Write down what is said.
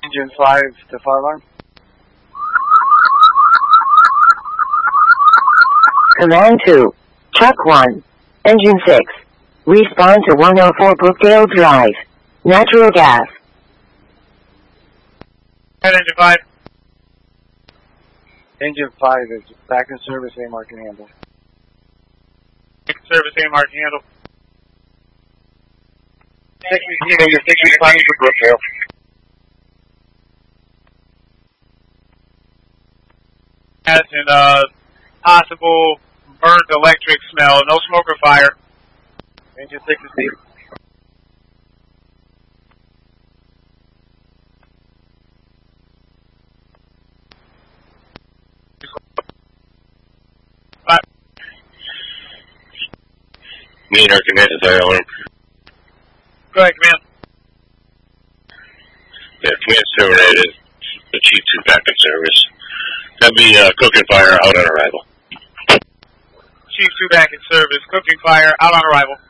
Engine 5 to fire alarm. Command 2. Truck 1. Engine 6. Respond to 104 Brookdale Drive. Natural gas. Engine 5. Engine 5 is back in service, AMR can handle. Service AMR can handle. 6 responding to Brookdale. Has an possible burnt electric smell. No smoke or fire. Engine 6 is deep. Mean our command is fire alarm. Go ahead, command. Yeah, command terminated. Achieve 2 back in service. That'd be cooking fire out on arrival. Chief 2 back in service. Cooking fire out on arrival.